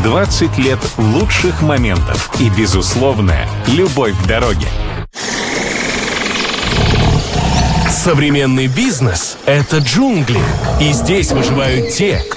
20 лет лучших моментов и безусловная любовь к дороге. Современный бизнес — это джунгли. И здесь выживают те,